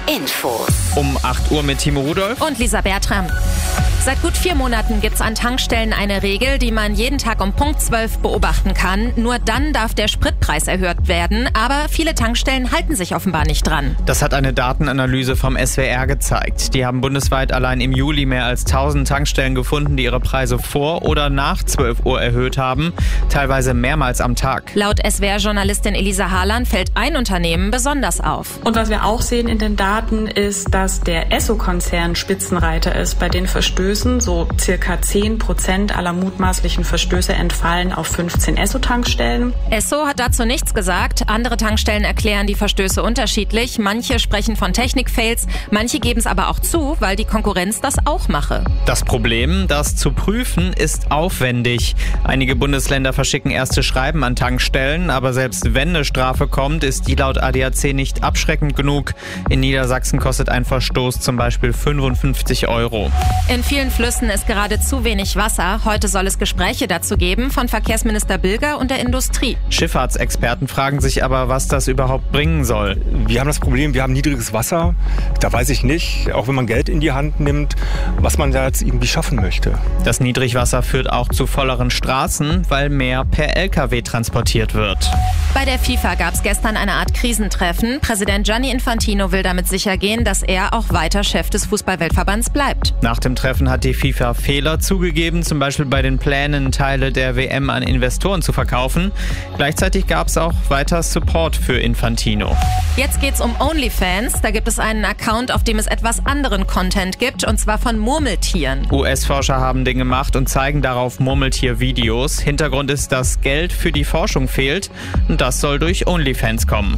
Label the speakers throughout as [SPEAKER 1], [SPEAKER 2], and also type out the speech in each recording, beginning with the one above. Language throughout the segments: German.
[SPEAKER 1] Infos.
[SPEAKER 2] Um 8 Uhr mit Timo Rudolph
[SPEAKER 3] und Lisa Bertram. Seit gut 4 Monaten gibt's an Tankstellen eine Regel, die man jeden Tag um Punkt 12 beobachten kann. Nur dann darf der Spritpreis erhöht werden, aber viele Tankstellen halten sich offenbar nicht dran.
[SPEAKER 2] Das hat eine Datenanalyse vom SWR gezeigt. Die haben bundesweit allein im Juli mehr als 1000 Tankstellen gefunden, die ihre Preise vor oder nach 12 Uhr erhöht haben, teilweise mehrmals am Tag.
[SPEAKER 3] Laut SWR-Journalistin Elisa Harlan fällt ein Unternehmen besonders auf.
[SPEAKER 4] Und was wir auch sehen in den Daten ist, dass der Esso-Konzern Spitzenreiter ist bei den Verstößen. So circa 10% aller mutmaßlichen Verstöße entfallen auf 15 Esso-Tankstellen.
[SPEAKER 3] Esso hat dazu nichts gesagt. Andere Tankstellen erklären die Verstöße unterschiedlich. Manche sprechen von Technik-Fails, manche geben es aber auch zu, weil die Konkurrenz das auch mache.
[SPEAKER 2] Das Problem, das zu prüfen, ist aufwendig. Einige Bundesländer verschicken erste Schreiben an Tankstellen, aber selbst wenn eine Strafe kommt, ist die laut ADAC nicht abschreckend genug. In Niedersachsen kostet ein Verstoß zum Beispiel 55 €.
[SPEAKER 3] In vielen Flüssen ist gerade zu wenig Wasser. Heute soll es Gespräche dazu geben von Verkehrsminister Bilger und der Industrie.
[SPEAKER 2] Schifffahrtsexperten fragen sich aber, was das überhaupt bringen soll.
[SPEAKER 5] Wir haben das Problem, wir haben niedriges Wasser. Da weiß ich nicht, auch wenn man Geld in die Hand nimmt, was man da jetzt irgendwie schaffen möchte.
[SPEAKER 2] Das Niedrigwasser führt auch zu volleren Straßen, weil mehr per LKW transportiert wird.
[SPEAKER 3] Bei der FIFA gab es gestern eine Art Krisentreffen. Präsident Gianni Infantino will damit sicher gehen, dass er auch weiter Chef des Fußball-Weltverbands bleibt.
[SPEAKER 2] Nach dem Treffen hat die FIFA Fehler zugegeben, zum Beispiel bei den Plänen, Teile der WM an Investoren zu verkaufen. Gleichzeitig gab es auch weiter Support für Infantino.
[SPEAKER 3] Jetzt geht's um OnlyFans. Da gibt es einen Account, auf dem es etwas anderen Content gibt, und zwar von Murmeltieren.
[SPEAKER 2] US-Forscher haben den gemacht und zeigen darauf Murmeltier-Videos. Hintergrund ist, dass Geld für die Forschung fehlt und das soll durch OnlyFans kommen.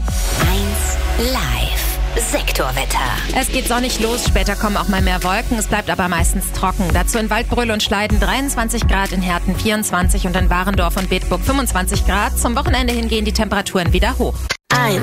[SPEAKER 1] 1 Live. Sektorwetter.
[SPEAKER 3] Es geht sonnig los, später kommen auch mal mehr Wolken, es bleibt aber meistens trocken. Dazu in Waldbröl und Schleiden 23 Grad, in Herten 24 und in Warendorf und Bedburg 25 Grad. Zum Wochenende hin gehen die Temperaturen wieder hoch.